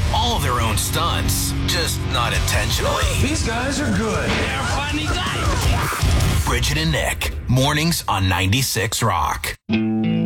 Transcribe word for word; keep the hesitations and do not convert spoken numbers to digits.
all their own stunts, just not intentionally. These guys are good. They're funny guys. Bridget and Nick, mornings on ninety-six Rock.